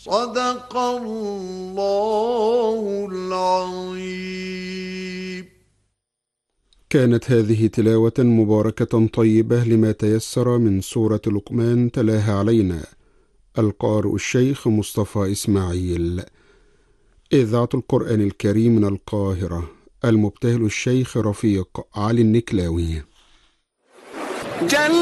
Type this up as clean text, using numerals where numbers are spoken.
صدق الله العظيم. كانت هذه تلاوة مباركة طيبة لما تيسر من سورة لقمان، تلاها علينا القارئ الشيخ مصطفى إسماعيل. إذاعة القرآن الكريم من القاهرة، المبتهل الشيخ رفيق علي النكلاوي.